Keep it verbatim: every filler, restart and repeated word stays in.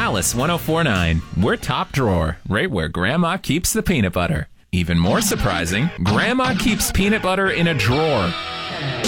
Alice one oh four point nine. We're top drawer, right where Grandma keeps the peanut butter. Even more surprising, Grandma keeps peanut butter in a drawer.